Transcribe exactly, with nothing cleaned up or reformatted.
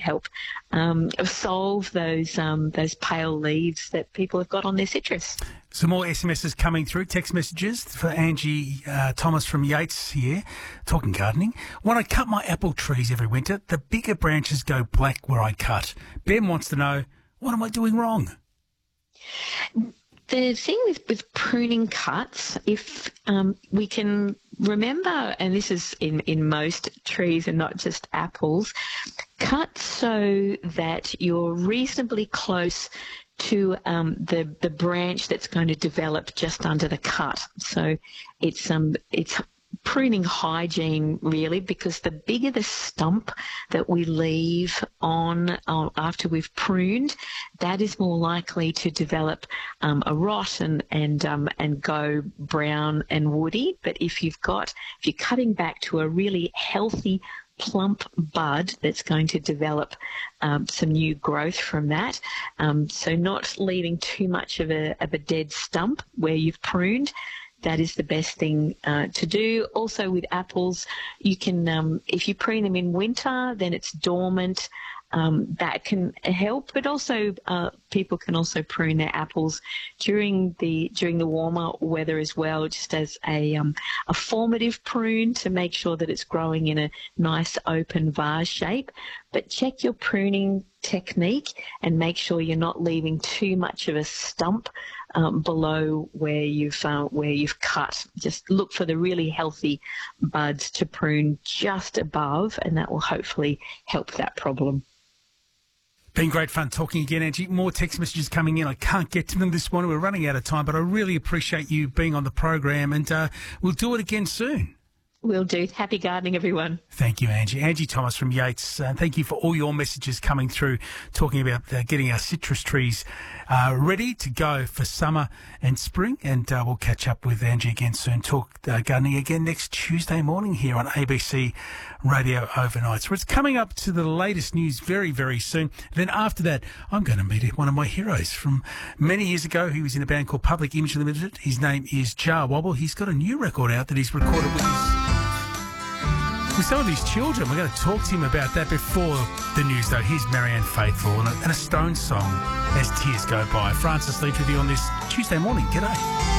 help um, solve those um, those pale leaves that people have got on their citrus. Some more S M Ses coming through, text messages for Angie uh, Thomas from Yates here, talking gardening. When I cut my apple trees every winter, the bigger branches go black where I cut. Ben wants to know, what am I doing wrong? The thing with, with pruning cuts, if um, we can remember, and this is in, in most trees and not just apples, cut so that you're reasonably close to um, the the branch that's going to develop just under the cut. So it's um it's pruning hygiene really, because the bigger the stump that we leave on uh, after we've pruned, that is more likely to develop um, a rot and and um, and go brown and woody. But if you've got if you're cutting back to a really healthy plump bud that's going to develop um, some new growth from that. Um, so not leaving too much of a, of a dead stump where you've pruned. That is the best thing uh, to do. Also with apples, you can, um, if you prune them in winter, then it's dormant. Um, that can help, but also uh, people can also prune their apples during the during the warmer weather as well, just as a um, a formative prune to make sure that it's growing in a nice open vase shape. But check your pruning technique and make sure you're not leaving too much of a stump um, below where you've uh, where you've cut. Just look for the really healthy buds to prune just above, and that will hopefully help that problem. Been great fun talking again, Angie. More text messages coming in. I can't get to them this morning. We're running out of time, but I really appreciate you being on the program, and uh, we'll do it again soon. Will do. Happy gardening, everyone. Thank you, Angie. Angie Thomas from Yates. Uh, thank you for all your messages coming through, talking about uh, getting our citrus trees uh, ready to go for summer and spring. And uh, we'll catch up with Angie again soon. Talk uh, gardening again next Tuesday morning here on A B C Radio Overnight. So it's coming up to the latest news very, very soon. Then after that, I'm going to meet one of my heroes from many years ago. He was in a band called Public Image Limited. His name is Jar Wobble. He's got a new record out that he's recorded with his... with some of his children. We're going to talk to him about that before the news, though. Here's Marianne Faithfull and a, and a Stones song as tears go by. Francis Leach with you on this Tuesday morning. G'day.